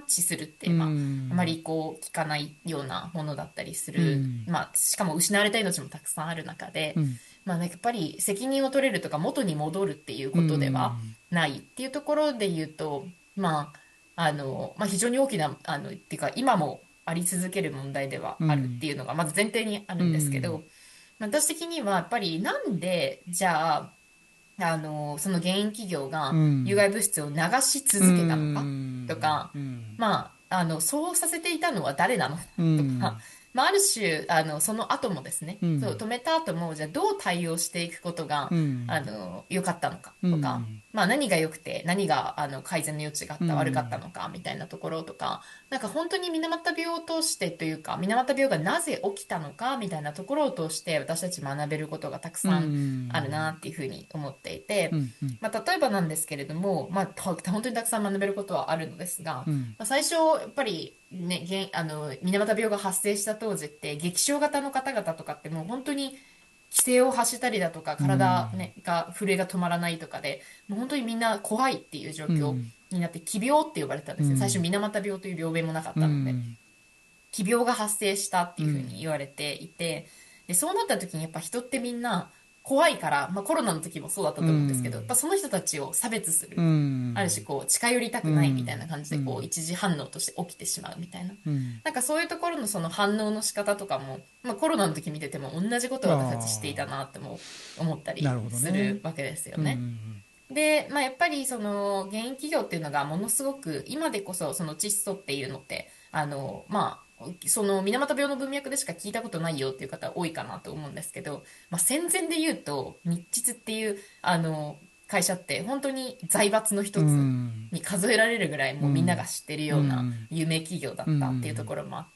知するって、あまりこう聞かないようなものだったりする、しかも失われた命もたくさんある中で、やっぱり責任を取れるとか元に戻るっていうことではないっていうところで言うと、非常に大きな、っていうか今もあり続ける問題ではあるっていうのがまず前提にあるんですけど、私的にはやっぱりなんで、じゃあ、その原因企業が有害物質を流し続けたのかとか、そうさせていたのは誰なのとか、ある種、その後もですね、そう、止めた後も、じゃあどう対応していくことが、良かったのかとか、何が良くて、何が、改善の余地があった、悪かったのか、みたいなところとか、なんか本当に水俣病を通してというか、水俣病がなぜ起きたのか、みたいなところを通して、私たち学べることがたくさんあるな、っていうふうに思っていて、例えばなんですけれども、本当にたくさん学べることはあるのですが、最初、やっぱり、ね、水俣病が発生した当時って、激症型の方々とかってもう本当に、規制を発したりだとか、体、ね、震えが止まらないとかで、もう本当にみんな怖いっていう状況になって、奇病って呼ばれてたんですよ。最初、水俣病という病名もなかったので、奇病が発生したっていうふうに言われていて、で、そうなった時にやっぱ人ってみんな怖いから、コロナの時もそうだったと思うんですけど、やっぱその人たちを差別する。ある種こう近寄りたくないみたいな感じでこう一時反応として起きてしまうみたいな。なんかそういうところのその反応の仕方とかも、コロナの時見てても同じことを私たちしていたなっても思ったなるりすほどね。 るわけですよね。で、やっぱりその原因企業っていうのがものすごく今でこそその窒素っていうのってその水俣病の文脈でしか聞いたことないよっていう方多いかなと思うんですけど、戦前で言うと日窒っていう会社って本当に財閥の一つに数えられるぐらいもうみんなが知ってるような有名企業だったっていうところもあって、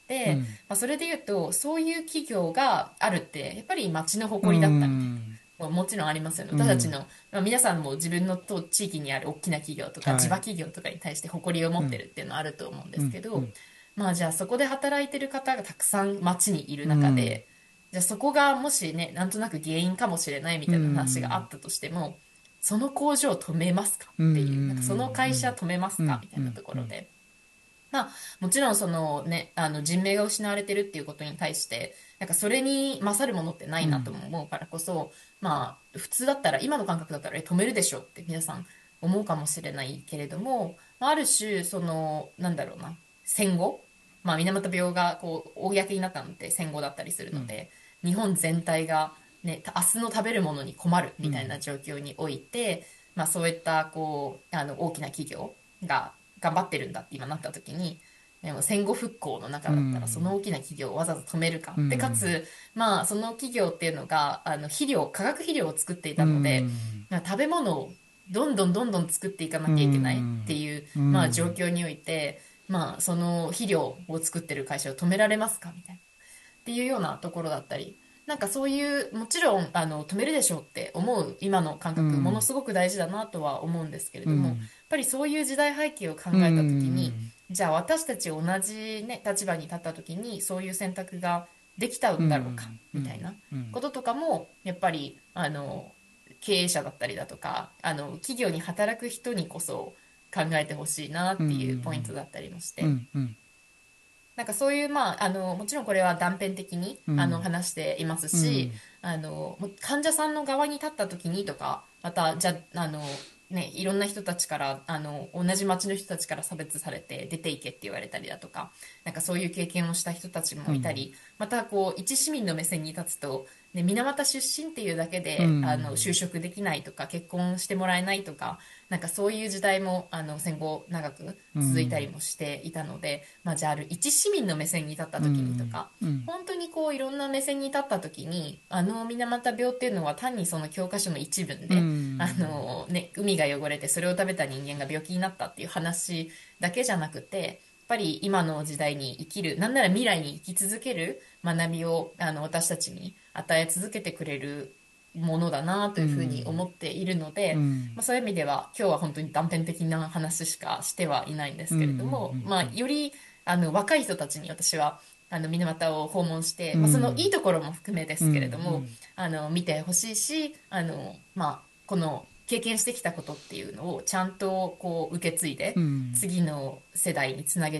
それで言うとそういう企業があるってやっぱり町の誇りだったみたいな。もちろんありますよね。私たちの、皆さんも自分の地域にある大きな企業とか地場企業とかに対して誇りを持ってるっていうのはあると思うんですけど、じゃあそこで働いてる方がたくさん街にいる中で、じゃあそこがもしね、なんとなく原因かもしれないみたいな話があったとしても、その工場を止めますかっていう、なんかその会社止めますかみたいなところで、もちろんそのね、人命が失われてるっていうことに対して、なんかそれに勝るものってないなとも思うからこそ、普通だったら、今の感覚だったら止めるでしょって皆さん思うかもしれないけれども、ある種、その、なんだろうな、戦後、水俣病がこう、公になったのって戦後だったりするので、日本全体がね、明日の食べるものに困るみたいな状況において、そういったこう、大きな企業が、頑張ってるんだって今なった時に、でも戦後復興の中だったらその大きな企業をわざわざ止めるか。で、かつ、その企業っていうのが、化学肥料を作っていたので、食べ物をどんどんどんどん作っていかなきゃいけないっていう、状況において、その肥料を作ってる会社を止められますかみたいな。っていうようなところだったり、なんかそういう、もちろん、止めるでしょうって思う今の感覚、ものすごく大事だなとは思うんですけれども、やっぱりそういう時代背景を考えたときに、じゃあ私たち同じね、立場に立ったときに、そういう選択ができたんだろうか、みたいなこととかも、やっぱり、経営者だったりだとか、企業に働く人にこそ考えてほしいなっていうポイントだったりもして、なんかそういう、もちろんこれは断片的に、話していますし、もう患者さんの側に立った時にとか、また、じゃあ、いろんな人たちから、同じ町の人たちから差別されて出ていけって言われたりだとか、なんかそういう経験をした人たちもいたり、また、こう、一市民の目線に立つと、ね、水俣出身っていうだけで、就職できないとか、結婚してもらえないとか、なんかそういう時代も戦後長く続いたりもしていたので、じゃあ一市民の目線に立った時にとか、本当にこういろんな目線に立った時に、水俣病っていうのは単にその教科書の一文で、海が汚れてそれを食べた人間が病気になったっていう話だけじゃなくて、やっぱり今の時代に生きる、なんなら未来に生き続ける学びを私たちに与え続けてくれるものだなというふうに思っているので、そういう意味では今日は本当に断片的な話しかしてはいないんですけれども、より若い人たちに私は水俣を訪問して、そのいいところも含めですけれども、見てほしいし、この経験してきたことっていうのをちゃんとこう受け継いで次の世代につなげ